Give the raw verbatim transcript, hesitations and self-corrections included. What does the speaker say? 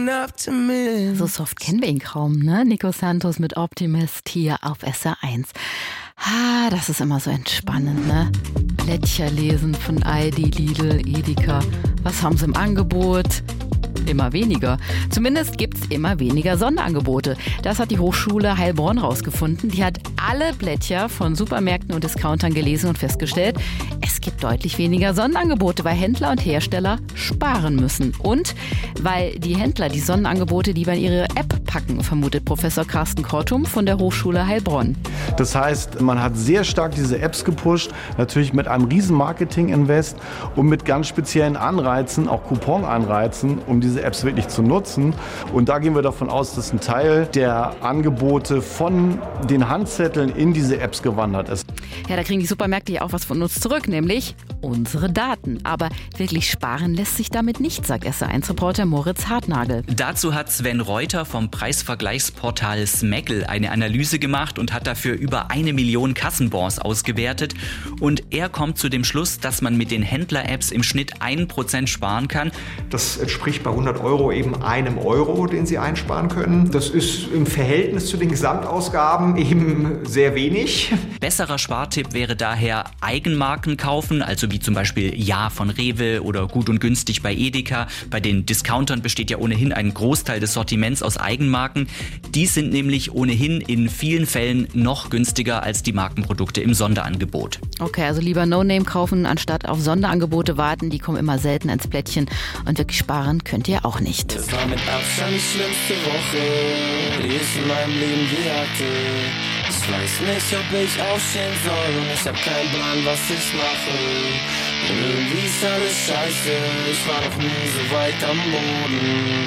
So soft kennen wir ihn kaum, ne? Nico Santos mit Optimist hier auf S R eins. Ah, das ist immer so entspannend, ne? Blättcher lesen von Aldi, Lidl, Edeka. Was haben sie im Angebot? Immer weniger. Zumindest gibt's immer weniger Sonderangebote. Das hat die Hochschule Heilbronn rausgefunden. Die hat alle Blättcher von Supermärkten und Discountern gelesen und festgestellt, es gibt deutlich weniger Sonderangebote, weil Händler und Hersteller sparen müssen. Und weil die Händler die Sonderangebote lieber in ihre App packen, vermutet Professor Carsten Kortum von der Hochschule Heilbronn. Das heißt, man hat sehr stark diese Apps gepusht, natürlich mit einem riesen Marketing-Invest und mit ganz speziellen Anreizen, auch Coupon-Anreizen, um diese Apps wirklich zu nutzen. Und da gehen wir davon aus, dass ein Teil der Angebote von den Handzetteln in diese Apps gewandert ist. Ja, da kriegen die Supermärkte ja auch was von uns zurück, nämlich unsere Daten. Aber wirklich sparen lässt sich damit nicht, sagt S R eins-Reporter Moritz Hartnagel. Dazu hat Sven Reuter vom Preisvergleichsportal Smackel eine Analyse gemacht und hat dafür über eine Million Kassenbons ausgewertet. Und er kommt zu dem Schluss, dass man mit den Händler-Apps im Schnitt ein Prozent sparen kann. Das entspricht bei hundert Euro eben einem Euro, den Sie einsparen können. Das ist im Verhältnis zu den Gesamtausgaben eben sehr wenig. Besserer Spartipp wäre daher Eigenmarken kaufen, also wie zum Beispiel Ja von Rewe oder Gut und Günstig bei Edeka. Bei den Discountern besteht ja ohnehin ein Großteil des Sortiments aus Eigenmarken. Die sind nämlich ohnehin in vielen Fällen noch günstiger als die Markenprodukte im Sonderangebot. Okay, also lieber No-Name kaufen, anstatt auf Sonderangebote warten. Die kommen immer selten ins Plättchen. Und wirklich sparen könnt ihr auch nicht. Das war mit Abstand die schlimmste Woche, die ich in meinem Leben je hatte. Ich weiß nicht, ob ich aufstehen soll und ich hab keinen Plan, was ich mache. Und irgendwie ist alles scheiße, ich war noch nie so weit am Boden.